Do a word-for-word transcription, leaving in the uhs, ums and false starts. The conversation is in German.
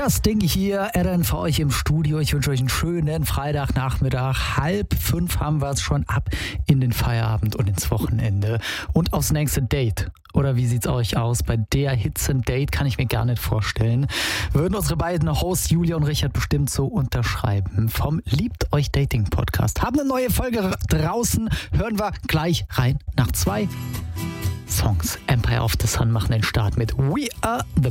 Justin hier, Aaron für euch im Studio. Ich wünsche euch einen schönen Freitagnachmittag. Halb fünf haben wir es schon, ab in den Feierabend und ins Wochenende. Und aufs nächste Date. Oder wie sieht's euch aus? Bei der Hitze ein Date kann ich mir gar nicht vorstellen. Würden unsere beiden Hosts Julia und Richard bestimmt so unterschreiben. Vom Liebt euch Dating Podcast. Haben eine neue Folge draußen. Hören wir gleich rein nach zwei Songs. Empire of the Sun machen den Start mit We Are the